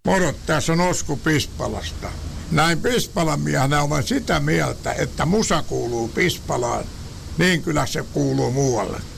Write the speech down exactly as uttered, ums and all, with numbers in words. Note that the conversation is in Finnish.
Moro, tässä on Osku Pispalasta. Näin Pispalan miehenä olen sitä mieltä, että musa kuuluu Pispalaan, niin kyllä se kuuluu muualle.